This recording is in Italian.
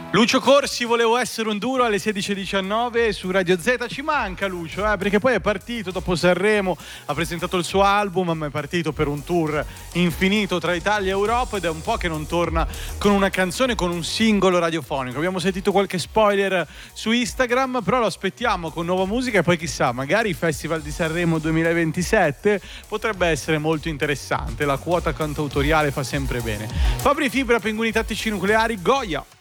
Lucio Corsi, volevo essere un duro alle 16:19 su Radio Z. Ci manca Lucio, perché poi è partito dopo Sanremo, ha presentato il suo album, ma è partito per un tour infinito tra Italia e Europa ed è un po' che non torna con una canzone, con un singolo radiofonico. Abbiamo sentito qualche spoiler su Instagram, però lo aspettiamo con nuova musica e poi chissà, magari il Festival di Sanremo 2027 potrebbe essere molto interessante. La quota cantautoriale fa sempre bene. Fabri Fibra, Pinguini Tattici Nucleari, Goya.